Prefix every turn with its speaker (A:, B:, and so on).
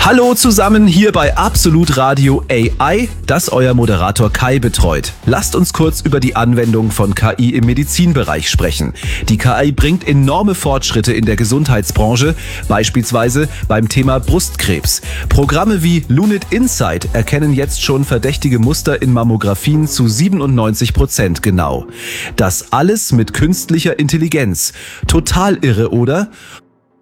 A: Hallo zusammen hier bei Absolut Radio AI, das euer Moderator Kai betreut. Lasst uns kurz über die Anwendung von KI im Medizinbereich sprechen. Die KI bringt enorme Fortschritte in der Gesundheitsbranche, beispielsweise beim Thema Brustkrebs. Programme wie Lunit Insight erkennen jetzt schon verdächtige Muster in Mammographien zu 97% genau. Das alles mit künstlicher Intelligenz. Total irre, oder?